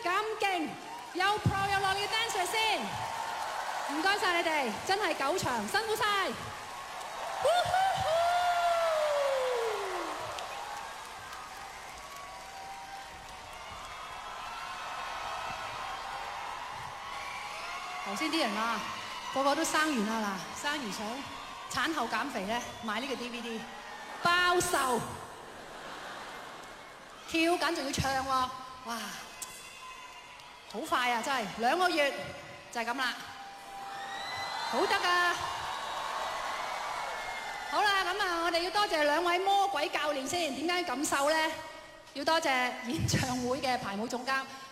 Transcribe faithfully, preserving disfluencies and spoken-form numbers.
咁勁，又 pro 又落力嘅 dancer 先，唔該晒你哋，真係九場辛苦晒。頭先啲人啊，個個都生完啦嗱，生完想產後減肥咧，買呢個 D V D 包售，跳緊仲要唱喎，哇！好快啊，真係兩個月就係咁啦，好得㗎！好啦，咁啊，我哋要多謝兩位魔鬼教練先，點解咁瘦咧？要多謝演唱會嘅排舞總監。